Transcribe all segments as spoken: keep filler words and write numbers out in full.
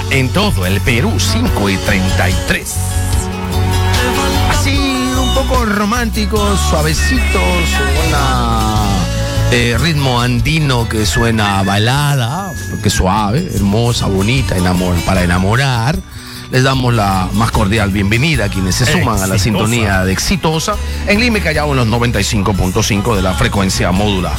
en todo el Perú, cinco y treinta y tres. Así, un poco romántico, suavecito, suena eh, ritmo andino que suena a balada, que suave, hermosa, bonita, enamor, para enamorar. Les damos la más cordial bienvenida a quienes se suman Exitosa. a la sintonía de Exitosa en Lima y Callao en los noventa y cinco punto cinco de la frecuencia modulada.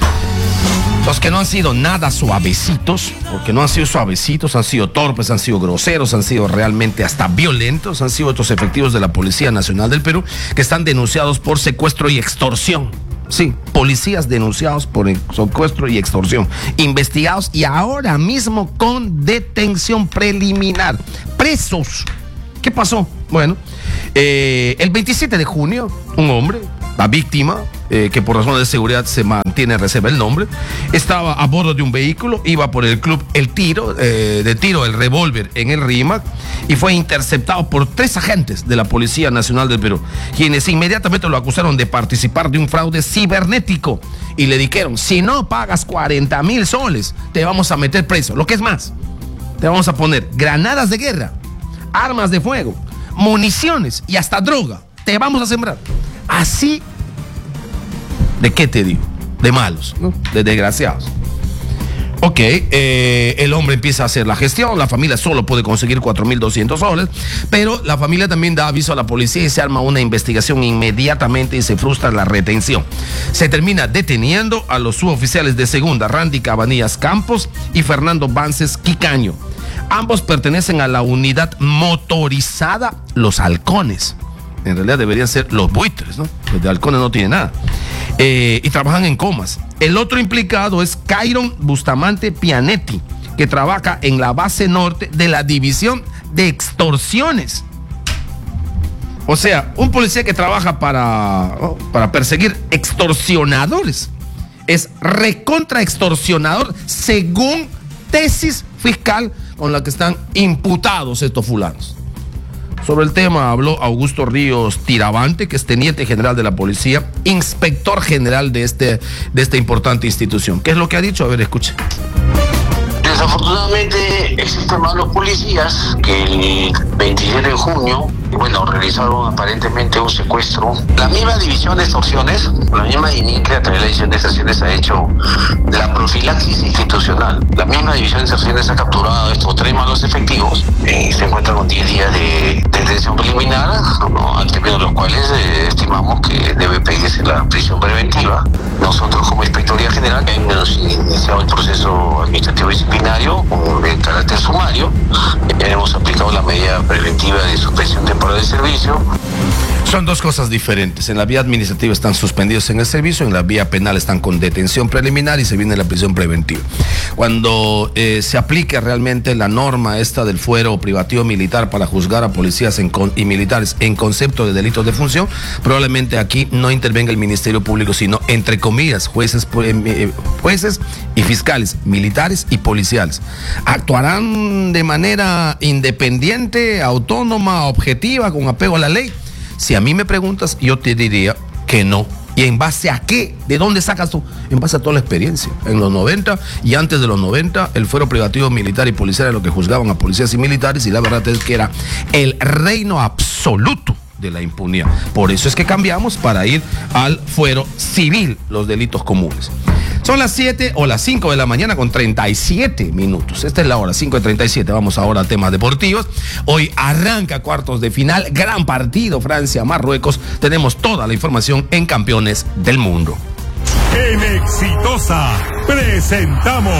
Los que no han sido nada suavecitos, porque no han sido suavecitos, han sido torpes, han sido groseros, han sido realmente hasta violentos, han sido estos efectivos de la Policía Nacional del Perú que están denunciados por secuestro y extorsión. Sí, policías denunciados por secuestro y extorsión, investigados y ahora mismo con detención preliminar, presos. ¿Qué pasó? Bueno, eh, el veintisiete de junio, un hombre, la víctima, eh, que por razones de seguridad se mantiene en reserva el nombre, estaba a bordo de un vehículo, iba por el club El Tiro, eh, de tiro el revólver en el RIMAC, y fue interceptado por tres agentes de la Policía Nacional del Perú, quienes inmediatamente lo acusaron de participar de un fraude cibernético y le dijeron: si no pagas cuarenta mil soles, te vamos a meter preso. Lo que es más, te vamos a poner granadas de guerra, armas de fuego, municiones y hasta droga. Te vamos a sembrar. Así, ¿de qué te digo? De malos, ¿no? De desgraciados. Ok, eh, el hombre empieza a hacer la gestión, la familia solo puede conseguir cuatro mil doscientos soles, pero la familia también da aviso a la policía y se arma una investigación inmediatamente y se frustra la retención. Se termina deteniendo a los suboficiales de segunda, Randy Cabanillas Campos y Fernando Vances Quicaño. Ambos pertenecen a la unidad motorizada Los Halcones. En realidad deberían ser los buitres, ¿no? Los de halcones no tienen nada. Eh, y trabajan en comas. El otro implicado es Cairon Bustamante Pianetti, que trabaja en la base norte de la división de extorsiones. O sea, un policía que trabaja para, oh, para perseguir extorsionadores. Es recontra extorsionador según tesis fiscal con la que están imputados estos fulanos. Sobre el tema habló Augusto Ríos Tiravante, que es teniente general de la policía, inspector general de, este, de esta importante institución. ¿Qué es lo que ha dicho? A ver, escuche. Desafortunadamente existen malos policías que el veintisiete de junio, bueno, realizaron aparentemente un secuestro. La misma división de extorsiones, la misma D I N I C, a través de la división de extorsiones ha hecho la profilaxis institucional. La misma división de extorsiones ha capturado a estos tres malos efectivos y se encuentran con diez días de detención preliminar, ¿no? Al término de los cuales eh, estimamos que debe pedirse la prisión preventiva. Nosotros como Inspectoría General hemos iniciado el proceso administrativo disciplinario de carácter sumario. Hemos aplicado la medida preventiva de suspensión temporal del servicio. Son dos cosas diferentes. En la vía administrativa están suspendidos en el servicio, en la vía penal están con detención preliminar y se viene la prisión preventiva. Cuando eh, se aplique realmente la norma esta del fuero privativo militar para juzgar a policías en con, y militares en concepto de delitos de función, probablemente aquí no intervenga el Ministerio Público, sino entre comillas jueces, eh, jueces y fiscales militares y policiales. Actuarán de manera independiente, autónoma, objetiva, con apego a la ley. Si a mí me preguntas, yo te diría que no. ¿Y en base a qué? ¿De dónde sacas tú? En base a toda la experiencia. En los noventa y antes de los noventa, el fuero privativo militar y policial era lo que juzgaban a policías y militares, y la verdad es que era el reino absoluto de la impunidad. Por eso es que cambiamos para ir al fuero civil, los delitos comunes. Son las siete o las cinco de la mañana con treinta y siete minutos. Esta es la hora, cinco y treinta y siete. Vamos ahora a temas deportivos. Hoy arranca cuartos de final, gran partido, Francia-Marruecos. Tenemos toda la información en Campeones del Mundo. En Exitosa presentamos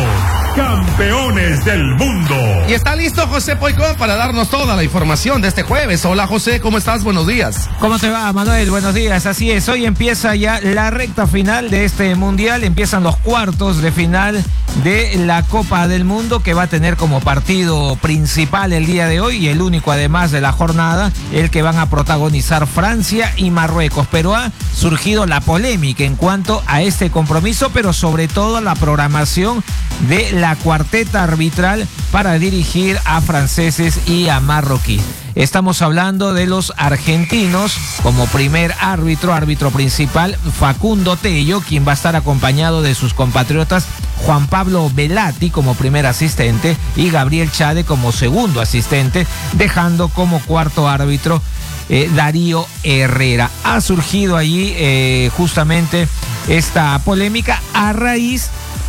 Campeones del Mundo. Y está listo José Poicón para darnos toda la información de este jueves. Hola José, ¿cómo estás? Buenos días. ¿Cómo te va, Manuel? Buenos días. Así es, hoy empieza ya la recta final de este mundial. Empiezan los cuartos de final de la Copa del Mundo, que va a tener como partido principal el día de hoy, y el único además de la jornada, el que van a protagonizar Francia y Marruecos. Pero ha surgido la polémica en cuanto a este compromiso, pero sobre todo la programación de la cuarteta arbitral para dirigir a franceses y a marroquíes. Estamos hablando de los argentinos como primer árbitro, árbitro principal, Facundo Tello, quien va a estar acompañado de sus compatriotas Juan Pablo Velati como primer asistente y Gabriel Chade como segundo asistente, dejando como cuarto árbitro eh, Darío Herrera. Ha surgido allí eh, justamente esta polémica a raíz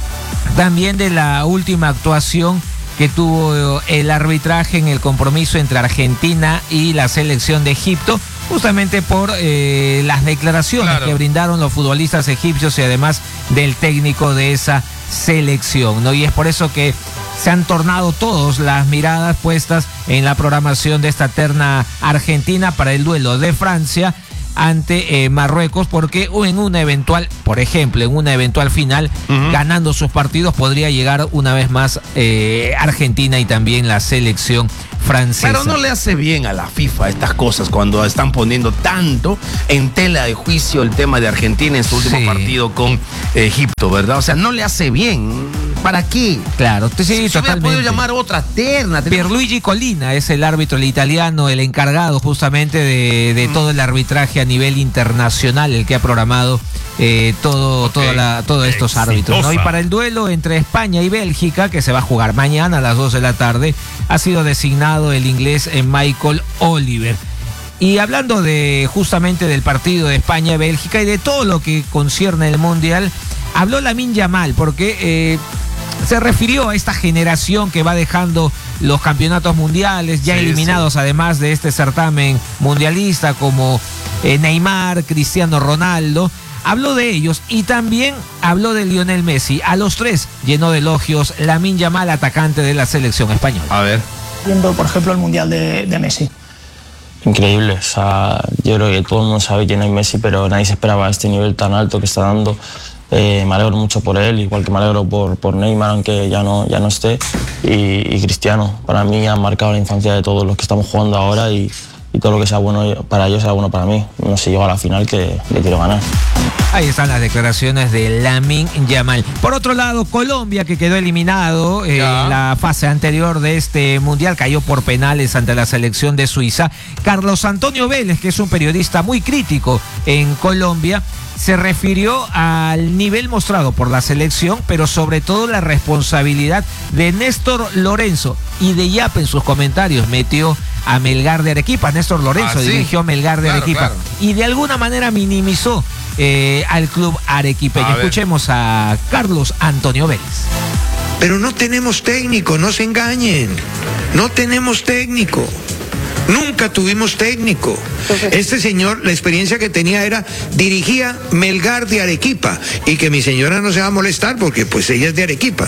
también de la última actuación que tuvo el arbitraje en el compromiso entre Argentina y la selección de Egipto, justamente por eh, las declaraciones claro. que brindaron los futbolistas egipcios y además del técnico de esa selección, ¿no? Y es por eso que se han tornado todas las miradas puestas en la programación de esta terna argentina para el duelo de Francia ante eh, Marruecos, porque en una eventual, por ejemplo, en una eventual final, uh-huh. ganando sus partidos, podría llegar una vez más eh, Argentina y también la selección francesa. Pero no le hace bien a la FIFA estas cosas cuando están poniendo tanto en tela de juicio el tema de Argentina en su último sí. partido con Egipto, ¿verdad? O sea, no le hace bien. ¿Para qué? Claro, sí, si se hubiera podido llamar otra terna. Pierluigi Colina es el árbitro, el italiano, el encargado justamente de, de mm. todo el arbitraje a nivel internacional, el que ha programado eh, todo, okay. toda la, todos estos árbitros, ¿no? Y para el duelo entre España y Bélgica, que se va a jugar mañana a las dos de la tarde, ha sido designado el inglés Michael Oliver. Y hablando de justamente del partido de España-Bélgica y de todo lo que concierne el Mundial, habló Lamine Yamal porque eh, se refirió a esta generación que va dejando los campeonatos mundiales, ya sí, eliminados sí. además de este certamen mundialista, como eh, Neymar, Cristiano Ronaldo. Habló de ellos y también habló de Lionel Messi. A los tres llenó de elogios Lamine Yamal, atacante de la selección española. A ver. Viendo, por ejemplo, el Mundial de, de Messi. Increíble, o sea, yo creo que todo el mundo sabe quién es Messi, pero nadie se esperaba este nivel tan alto que está dando. Eh, me alegro mucho por él, igual que me alegro por, por Neymar, aunque ya no, ya no esté, y, y Cristiano. Para mí han marcado la infancia de todos los que estamos jugando ahora y, y todo lo que sea bueno para ellos sea bueno para mí. No sé, llego a la final que le quiero ganar. Ahí están las declaraciones de Lamine Yamal. Por otro lado, Colombia, que quedó eliminado eh, en la fase anterior de este mundial, cayó por penales ante la selección de Suiza. Carlos Antonio Vélez, que es un periodista muy crítico en Colombia, se refirió al nivel mostrado por la selección, pero sobre todo la responsabilidad de Néstor Lorenzo. Y de Yap en sus comentarios metió a Melgar de Arequipa. Néstor Lorenzo ah, ¿sí? dirigió Melgar de claro, Arequipa. Claro. Y de alguna manera minimizó eh, al club arequipeño. Escuchemos a Carlos Antonio Vélez. Pero no tenemos técnico, no se engañen. No tenemos técnico. Nunca tuvimos técnico. Este señor, la experiencia que tenía era, dirigía Melgar de Arequipa, y que mi señora no se va a molestar porque pues ella es de Arequipa.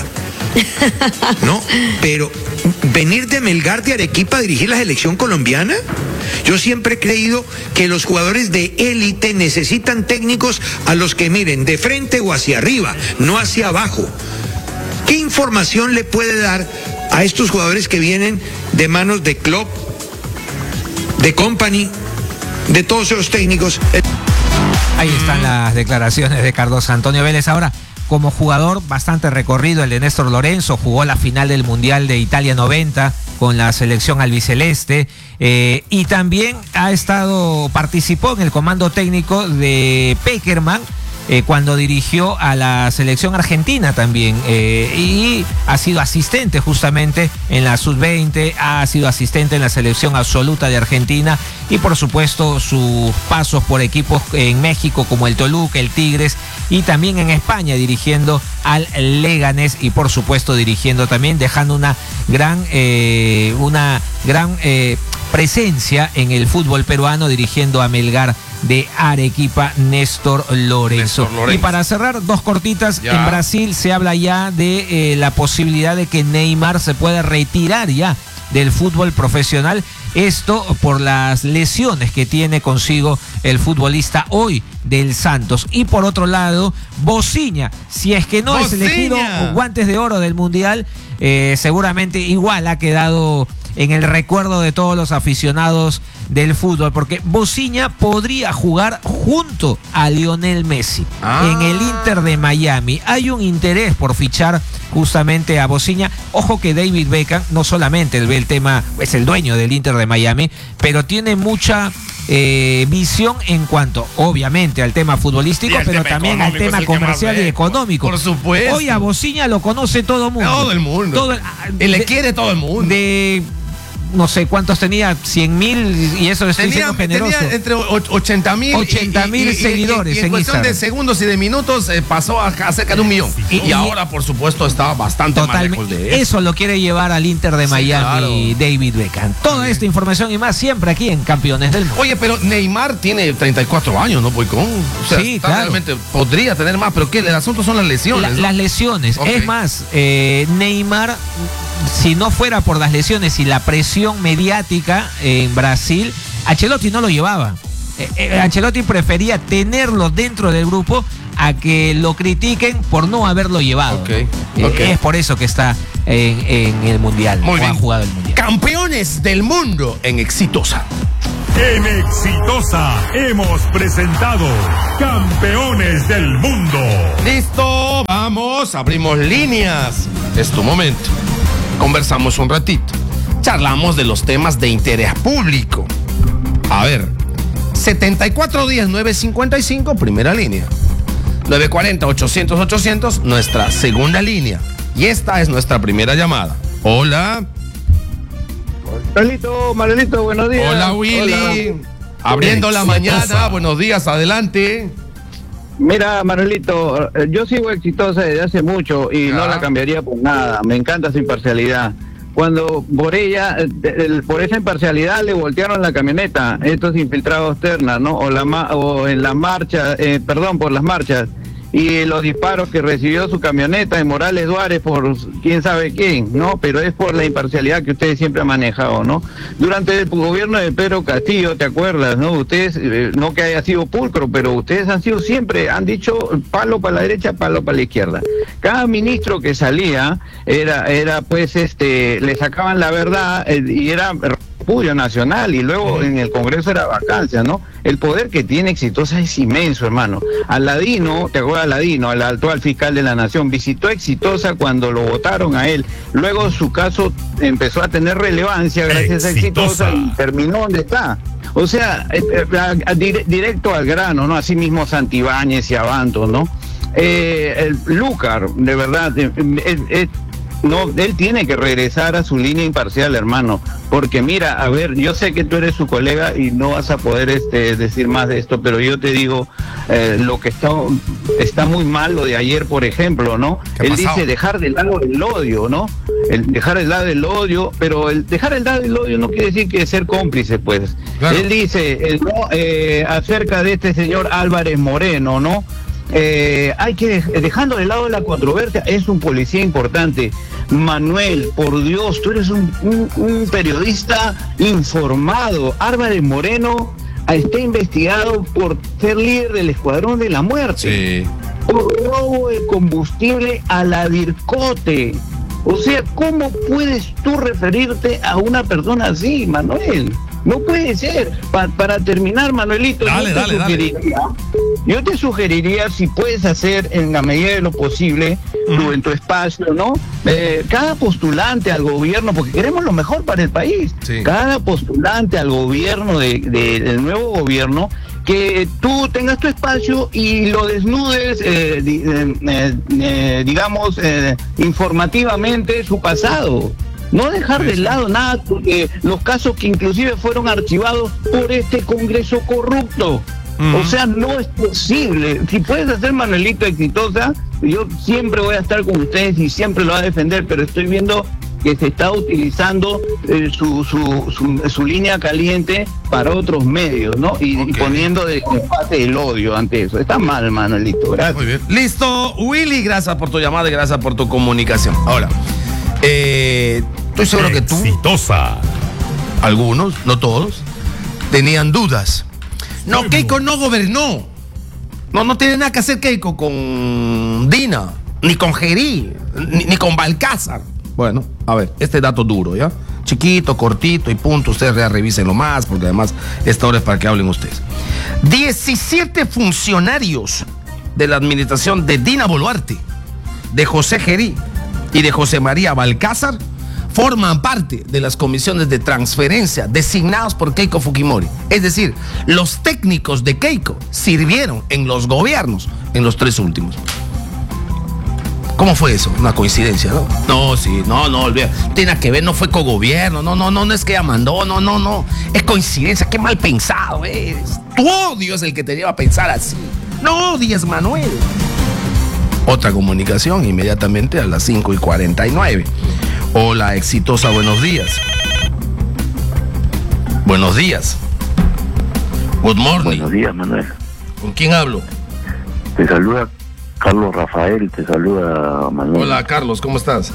No, pero venir de Melgar de Arequipa a dirigir la selección colombiana. Yo siempre he creído que los jugadores de élite necesitan técnicos a los que miren de frente o hacia arriba, no hacia abajo. ¿Qué información le puede dar a estos jugadores que vienen de manos de Klopp, de Company, de todos esos técnicos? Ahí están las declaraciones de Carlos Antonio Vélez. Ahora, como jugador bastante recorrido, el de Néstor Lorenzo, jugó la final del Mundial de Italia noventa con la selección albiceleste, eh, y también ha estado, participó en el comando técnico de Pekerman, Eh, cuando dirigió a la selección argentina también, eh, y ha sido asistente justamente en la sub veinte, ha sido asistente en la selección absoluta de Argentina, y por supuesto sus pasos por equipos en México como el Toluca, el Tigres, y también en España dirigiendo al Leganés, y por supuesto dirigiendo también, dejando una gran eh, una gran eh, presencia en el fútbol peruano, dirigiendo a Melgar de Arequipa, Néstor Lorenzo. Néstor Lorenzo. Y para cerrar, dos cortitas, ya. En Brasil se habla ya de eh, la posibilidad de que Neymar se pueda retirar ya del fútbol profesional. Esto por las lesiones que tiene consigo el futbolista hoy del Santos. Y por otro lado, Bosinha, si es que no Bosinha. es elegido guantes de oro del Mundial, eh, seguramente igual ha quedado en el recuerdo de todos los aficionados del fútbol, porque Bosinha podría jugar junto a Lionel Messi ah. en el Inter de Miami. Hay un interés por fichar justamente a Bosinha. Ojo que David Beckham no solamente él ve el tema, es el dueño del Inter de Miami, pero tiene mucha eh, visión en cuanto, obviamente, al tema futbolístico, pero también al tema comercial y económico. Por supuesto. Hoy a Bociña lo conoce todo el mundo. Todo el mundo. Todo el, y le de, quiere todo el mundo. De no sé cuántos tenía, cien mil, y eso estoy tenía, siendo generoso. Tenía entre ochenta mil ochenta mil seguidores y, y, y, y en, en cuestión Instagram. de segundos y de minutos eh, pasó a, a cerca de un millón. Y, y, y ahora, por supuesto, está bastante más lejos de eso. Eso lo quiere llevar al Inter de Miami, sí, claro. David Beckham. Toda esta información y más siempre aquí en Campeones del Mundo. Oye, pero Neymar tiene treinta y cuatro años, ¿no, Boicón? O sea, sí, claro. Realmente podría tener más, pero ¿qué? El asunto son las lesiones. La, ¿no? Las lesiones. Okay. Es más, eh, Neymar, si no fuera por las lesiones y la presión mediática en Brasil, Ancelotti no lo llevaba. Eh, eh, Ancelotti prefería tenerlo dentro del grupo a que lo critiquen por no haberlo llevado. Okay, ¿no? okay. Eh, es por eso que está en, en el Mundial. Muy bien. Ha jugado el Mundial. Campeones del mundo en Exitosa. En Exitosa hemos presentado Campeones del Mundo. Listo, vamos, abrimos líneas. Es tu momento. Conversamos un ratito. Charlamos de los temas de interés público. A ver, setenta y cuatro diez nueve cincuenta y cinco, primera línea. nueve cuarenta ochocientos ochocientos, nuestra segunda línea. Y esta es nuestra primera llamada. Hola. Manolito, Manolito, buenos días. Hola, Willy. Hola. Abriendo la mañana, buenos días, adelante. Mira, Manolito, yo sigo Exitosa desde hace mucho y ¿Ah? no la cambiaría por nada. Me encanta su imparcialidad. Cuando por ella, por esa imparcialidad le voltearon la camioneta, estos infiltrados ternas, ¿no? O, la, o en la marcha, eh, perdón, por las marchas, y los disparos que recibió su camioneta en Morales Duárez por quién sabe quién, ¿no? Pero es por la imparcialidad que ustedes siempre han manejado, ¿no? Durante el gobierno de Pedro Castillo, ¿te acuerdas, no? Ustedes, eh, no que haya sido pulcro, pero ustedes han sido siempre, han dicho palo para la derecha, palo para la izquierda. Cada ministro que salía era, era pues, este, le sacaban la verdad eh, y era repudio nacional, y luego en el Congreso era vacancia, ¿no? El poder que tiene Exitosa es inmenso, hermano. Aladino, ¿te acuerdas? Aladino, el actual fiscal de la Nación, visitó Exitosa cuando lo votaron a él. Luego su caso empezó a tener relevancia gracias Exitosa. a Exitosa y terminó donde está. O sea, eh, eh, a, a, directo al grano, ¿no? Así mismo Santibáñez y Abanto, ¿no? Eh, el Lucar, de verdad, eh, eh, eh, no, él tiene que regresar a su línea imparcial, hermano, porque mira, a ver, yo sé que tú eres su colega y no vas a poder este, decir más de esto, pero yo te digo, eh, lo que está, está muy mal, lo de ayer, por ejemplo, ¿no? Él pasado? dice dejar de lado el odio, ¿no? El dejar de lado el odio, pero el dejar de lado el odio no quiere decir que ser cómplice, pues. Claro. Él dice, el, no, eh, acerca de este señor Álvarez Moreno, ¿no? Eh, hay que, dejando de lado la controversia, es un policía importante. Manuel, por Dios, tú eres un, un, un periodista informado. Álvarez Moreno está investigado por ser líder del Escuadrón de la Muerte. Sí. Por robo de combustible a la DIRCOTE. O sea, ¿cómo puedes tú referirte a una persona así, Manuel? No puede ser. Pa para terminar, Manuelito, dale, yo, te dale, sugeriría, dale. yo te sugeriría, si puedes hacer en la medida de lo posible, mm. tú en tu espacio, ¿no? Eh, cada postulante al gobierno, porque queremos lo mejor para el país, sí. cada postulante al gobierno de, de, del nuevo gobierno, que tú tengas tu espacio y lo desnudes, eh, di, eh, eh, digamos, eh, informativamente su pasado. No dejar de lado nada, porque los casos que inclusive fueron archivados por este Congreso corrupto. Uh-huh. O sea, no es posible. Si puedes hacer, Manuelito, Exitosa, yo siempre voy a estar con ustedes y siempre lo voy a defender, pero estoy viendo que se está utilizando eh, su, su, su, su línea caliente para otros medios, ¿no? Y, okay. y poniendo de empate el odio ante eso. Está mal, Manuelito. Gracias. Muy bien. Listo, Willy, gracias por tu llamada y gracias por tu comunicación. Ahora, eh, estoy seguro que tú, Exitosa. algunos, no todos, tenían dudas. No, Keiko no gobernó. No, no tiene nada que hacer Keiko con Dina, ni con Gerí, ni, ni con Balcázar. Bueno, a ver, este dato duro, ¿ya? Chiquito, cortito y punto. Ustedes ya revísenlo más, porque además esta hora es para que hablen ustedes. diecisiete funcionarios de la administración de Dina Boluarte, de José Gerí y de José María Balcázar forman parte de las comisiones de transferencia designados por Keiko Fujimori. Es decir, los técnicos de Keiko sirvieron en los gobiernos en los tres últimos. ¿Cómo fue eso? Una coincidencia, ¿no? No, sí, no, no, olvida. Tiene que ver, no fue cogobierno, no, no, no, no es que ella mandó, no, no, no. Es coincidencia, qué mal pensado eres. Tu odio es el que te lleva a pensar así. No odies, Manuel. Otra comunicación inmediatamente a las cinco y cuarenta y nueve. Hola, Exitosa, buenos días. Buenos días. Good morning. Buenos días, Manuel. ¿Con quién hablo? Te saluda Carlos Rafael, te saluda Manuel. Hola, Carlos, ¿cómo estás?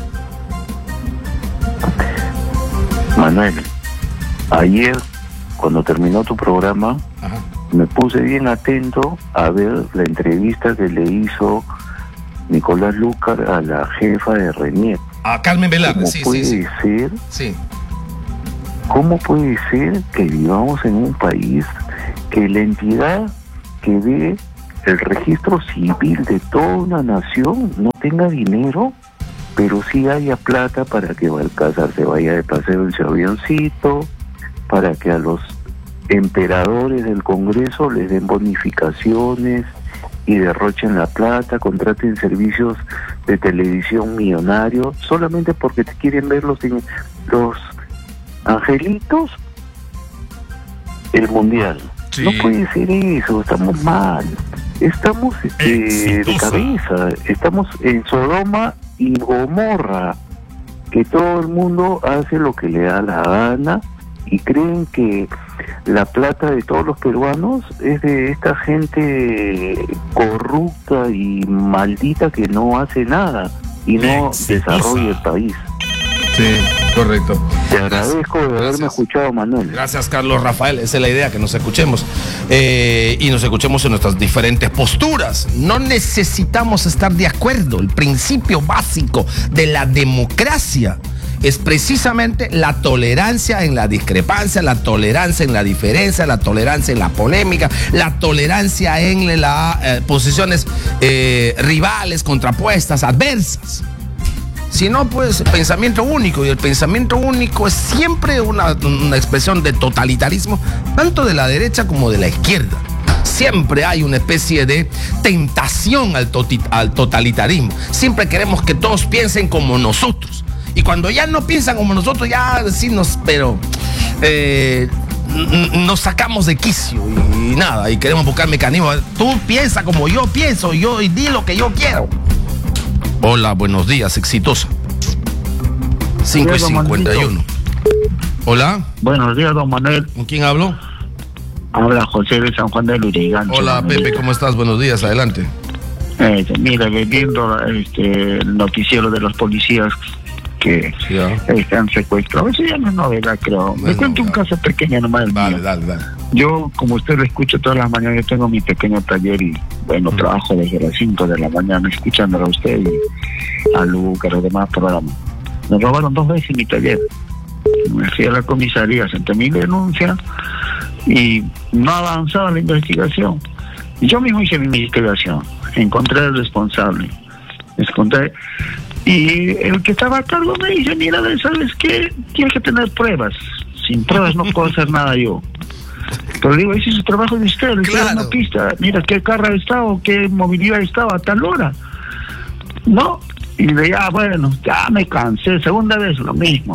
Manuel, ayer, cuando terminó tu programa, Ajá. me puse bien atento a ver la entrevista que le hizo Nicolás Lúcar a la jefa de RENIEC. A Carmen Velarde, ¿Cómo sí, puede sí, sí. ser? Sí. ¿Cómo puede ser que vivamos en un país que la entidad que ve el registro civil de toda una nación no tenga dinero, pero sí haya plata para que Balcázar se vaya de paseo en su avioncito, para que a los emperadores del Congreso les den bonificaciones y derrochen la plata, contraten servicios de televisión millonarios, solamente porque te quieren ver los, los angelitos, el mundial? Sí. No puede ser eso, estamos mal. Estamos este, de cabeza, estamos en Sodoma y Gomorra, que todo el mundo hace lo que le da la gana y creen que la plata de todos los peruanos es de esta gente corrupta y maldita que no hace nada y no Exitosa. desarrolla el país. Sí, correcto. Te agradezco de haberme Gracias. escuchado, Manuel. Gracias, Carlos Rafael. Esa es la idea, que nos escuchemos. Eh, y nos escuchemos en nuestras diferentes posturas. No necesitamos estar de acuerdo. El principio básico de la democracia es precisamente la tolerancia en la discrepancia, la tolerancia en la diferencia, la tolerancia en la polémica, la tolerancia en las eh, posiciones eh, rivales, contrapuestas, adversas. Si no, pues pensamiento único, y el pensamiento único es siempre una, una expresión de totalitarismo, tanto de la derecha como de la izquierda. Siempre hay una especie de tentación al, toti- al totalitarismo. Siempre queremos que todos piensen como nosotros. Y cuando ya no piensan como nosotros, ya decimos, pero eh, n- nos sacamos de quicio y, y nada, y queremos buscar mecanismos. Tú piensa como yo pienso, yo y di lo que yo quiero. Hola, buenos días, Exitosa. cinco y cincuenta y uno. Hola, Buenos días, don Manuel. ¿con quién hablo? Habla José de San Juan de Lurigancho. Hola, Pepe, ¿cómo estás? Buenos días, adelante. Eh, mira, viendo este, el noticiero de los policías que Sí, ya. están secuestrados, eso ya no es novedad, creo. No Me es cuento un novedad. caso pequeño nomás. el Dale, mío. dale, dale. Yo, como usted lo escucha todas las mañanas, yo tengo mi pequeño taller y, bueno, trabajo desde las cinco de la mañana escuchándolo a usted y a Luca, a los demás programas. Me robaron dos veces mi taller. Me fui a la comisaría, senté mi denuncia y no avanzaba la investigación. Y yo mismo hice mi investigación, encontré al responsable, encontré, y el que estaba a cargo me dice, mira, ¿sabes qué? Tienes que tener pruebas. Sin pruebas no puedo hacer nada yo. Pero digo, ese es su trabajo de usted, le Claro. da una pista. Mira, qué carro ha estado, qué movilidad estaba a tal hora. No, y le digo, ah, bueno, ya me cansé, segunda vez lo mismo.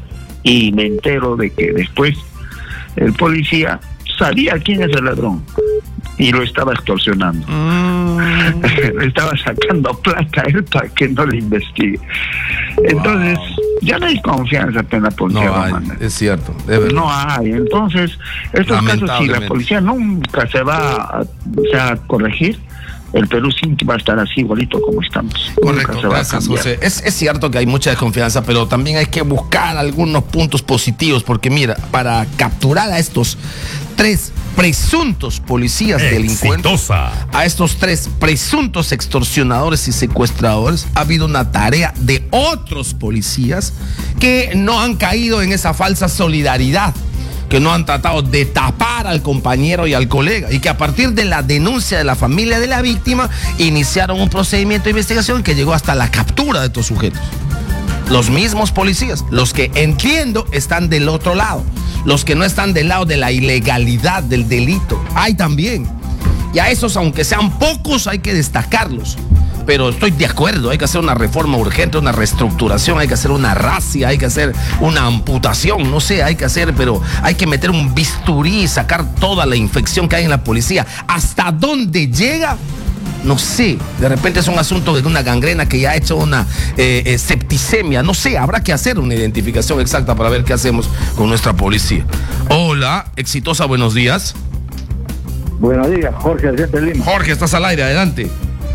Y me entero de que después el policía sabía quién es el ladrón y lo estaba extorsionando. Mm. Le estaba sacando plata a él para que no le investigue. Entonces, ya no hay confianza en la policía. No hay, Romana. es cierto, es verdad. No hay. Entonces, estos casos, si la Lamentablemente. policía nunca se va a, o sea, a corregir, el Perú sí va a estar así igualito como estamos. Correcto, Nunca se va a gracias, cambiar. José. Es, es cierto que hay mucha desconfianza, pero también hay que buscar algunos puntos positivos, porque mira, para capturar a estos tres presuntos policías delincuentes, Exitosa. a estos tres presuntos extorsionadores y secuestradores, ha habido una tarea de otros policías que no han caído en esa falsa solidaridad, que no han tratado de tapar al compañero y al colega, y que a partir de la denuncia de la familia de la víctima iniciaron un procedimiento de investigación que llegó hasta la captura de estos sujetos. Los mismos policías, los que entiendo están del otro lado, los que no están del lado de la ilegalidad, del delito. Hay también. Y a esos, aunque sean pocos, hay que destacarlos. Pero estoy de acuerdo, hay que hacer una reforma urgente, una reestructuración, hay que hacer una racia, hay que hacer una amputación, no sé, hay que hacer, pero hay que meter un bisturí y sacar toda la infección que hay en la policía. ¿Hasta dónde llega? No sé, de repente es un asunto de una gangrena que ya ha hecho una eh, eh, septicemia, no sé, habrá que hacer una identificación exacta para ver qué hacemos con nuestra policía. Hola, Exitosa, buenos días. Buenos días, Jorge, de Lima. Jorge, estás al aire, adelante.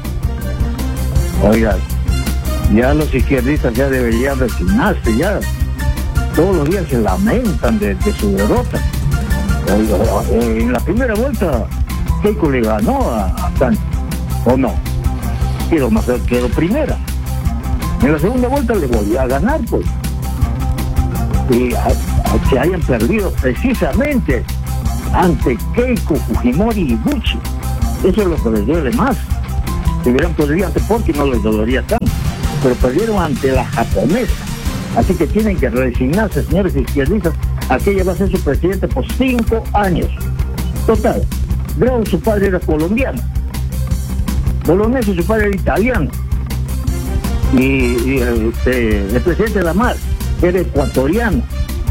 Oiga, ya los izquierdistas ya deberían resignarse, ya todos los días se lamentan de, de su derrota. Oiga, en la primera vuelta Keiko le ganó a, a Sánchez, ¿o no? Quedó, más, quedó primera. En la segunda vuelta le volvió a ganar, pues. Y a, a que hayan perdido precisamente ante Keiko, Fujimori y Buchi. Eso es lo que les duele más. Si hubieran perdido ante Porky no les dolería tanto, pero perdieron ante la japonesa. Así que tienen que resignarse, señores izquierdistas, a que ella va a ser su presidente por cinco años. Total, Grau, su padre era colombiano, Bolognesi, su padre era italiano, y, y este, el presidente Lamar era ecuatoriano.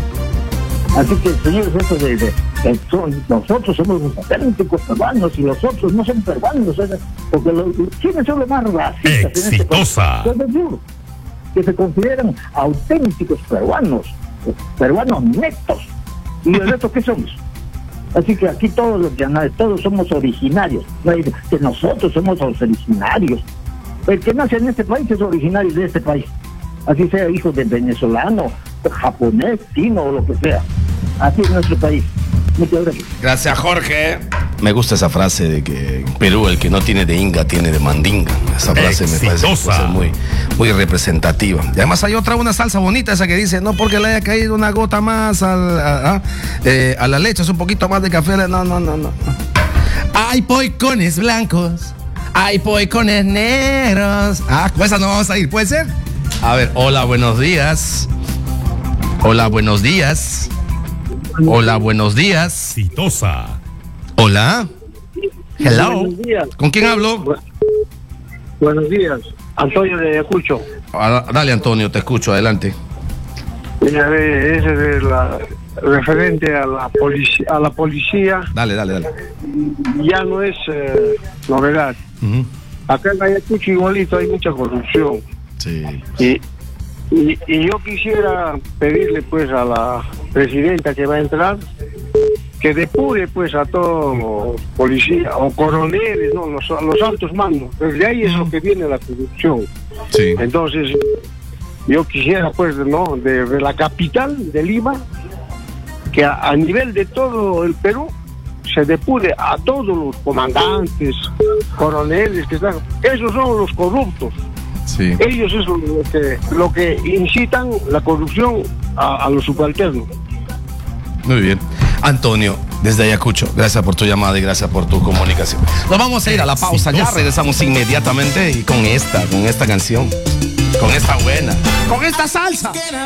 Así que, señores, eso de, de, de son, nosotros somos los auténticos peruanos y los otros no son peruanos, ¿eh? Porque los chinos son los más racistas en este país. Son los duros, que se consideran auténticos peruanos, peruanos netos. ¿Y el resto qué somos? Así que aquí todos los llamados, todos somos originarios. No hay, que nosotros somos los originarios. El que nace en este país es originario de este país. Así sea hijo de venezolano, japonés, chino o lo que sea. Así es nuestro país. Muchas gracias. Gracias, Jorge. Me gusta esa frase de que en Perú el que no tiene de inga tiene de mandinga. Esa frase Exitosa. Me parece que es muy, muy representativa. Y además hay otra, una salsa bonita, esa que dice, no porque le haya caído una gota más al, a, a, eh, a la leche, es un poquito más de café. No, no, no, no. Hay poicones blancos, hay poicones negros. Ah, pues esa no vamos a ir, ¿puede ser? A ver, hola, buenos días. Hola, buenos días. Hola, buenos días. Exitosa. Hola. Hello. Buenos días. ¿Con quién hablo? Bu buenos días. Antonio de Ayacucho. Ah, dale, Antonio, te escucho, adelante. Mira, ese es la, referente a la policía, a la policía. Dale, dale, dale. Ya no es eh, novedad. Uh-huh. Acá en Ayacucho igualito hay mucha corrupción. Sí. Y, y, y yo quisiera pedirle pues a la presidenta que va a entrar que depure pues a todos los policías o coroneles, no, los, los altos mandos. Desde ahí es lo que viene la corrupción. Sí. Entonces yo quisiera pues no de, de la capital de Lima que a, a nivel de todo el Perú se depure a todos los comandantes, coroneles que están, esos son los corruptos. Sí. Ellos es lo que, lo que incitan la corrupción a, a los subalternos. Muy bien. Antonio, desde Ayacucho, gracias por tu llamada y gracias por tu comunicación. Nos vamos a ir a la pausa, ya regresamos inmediatamente y con esta, con esta canción, con esta buena, con esta salsa.